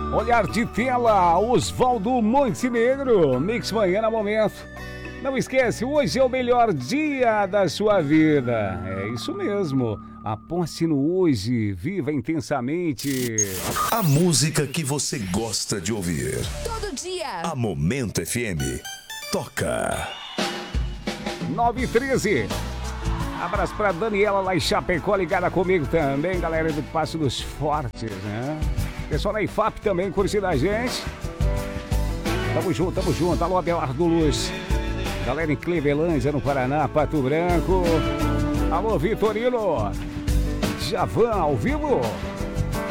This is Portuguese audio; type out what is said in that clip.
Olhar de tela, Osvaldo Montenegro, Mix Manhã no Momento. Não esquece, hoje é o melhor dia da sua vida. É isso mesmo. Aposte no hoje, viva intensamente. A música que você gosta de ouvir. Todo dia. A Momento FM. Toca. 9h13. Abraço pra Daniela lá em Chapecó, ligada comigo também, galera do Passo dos Fortes, né? Pessoal da IFAP também curtindo a gente. Tamo junto, tamo junto. Alô, Abelardo Luz. Galera em Clevelândia, no Paraná, Pato Branco. Alô, Vitorino. Javan, ao vivo.